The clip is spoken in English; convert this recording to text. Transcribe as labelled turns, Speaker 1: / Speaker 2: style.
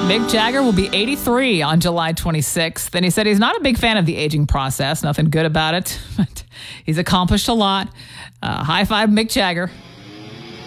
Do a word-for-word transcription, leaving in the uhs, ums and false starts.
Speaker 1: Mick Jagger will be eighty-three on July twenty-sixth. And he said he's not a big fan of the aging process. Nothing good about it. But he's accomplished a lot. Uh, high five, Mick Jagger.